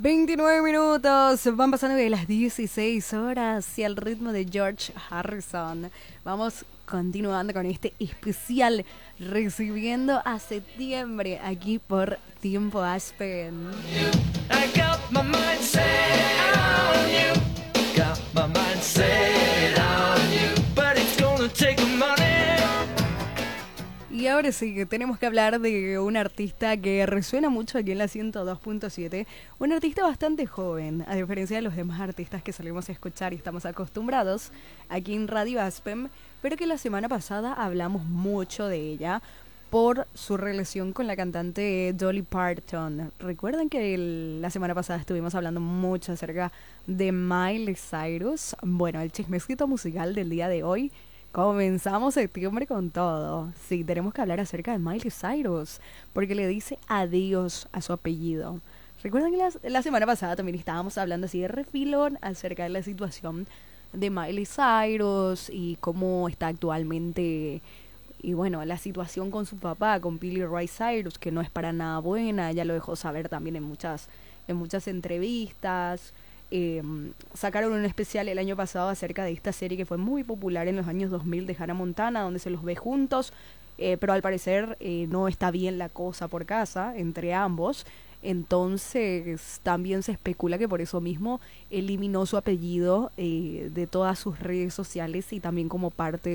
29 minutos, van pasando de las 16 horas y al ritmo de George Harrison. Vamos continuando con este especial recibiendo a septiembre aquí por Tiempo Aspen. I got my mind set on you. Got my mind set on you. But it's gonna take money. Y ahora sí, que tenemos que hablar de un artista que resuena mucho aquí en la 102.7. Un artista bastante joven, a diferencia de los demás artistas que solemos escuchar y estamos acostumbrados aquí en Radio Aspen, pero que la semana pasada hablamos mucho de ella por su relación con la cantante Dolly Parton. ¿Recuerdan que la semana pasada estuvimos hablando mucho acerca de Miley Cyrus? Bueno, el chismecito musical del día de hoy. Comenzamos septiembre con todo. Sí, tenemos que hablar acerca de Miley Cyrus, porque le dice adiós a su apellido. ¿Recuerdan que la semana pasada también estábamos hablando así de refilón acerca de la situación de Miley Cyrus y cómo está actualmente? Y bueno, la situación con su papá, con Billy Ray Cyrus, que no es para nada buena. Ella lo dejó saber también en muchas entrevistas. Sacaron un especial el año pasado acerca de esta serie que fue muy popular en los años 2000 de Hannah Montana, donde se los ve juntos, pero al parecer no está bien la cosa por casa entre ambos. Entonces también se especula que por eso mismo eliminó su apellido de todas sus redes sociales y también como parte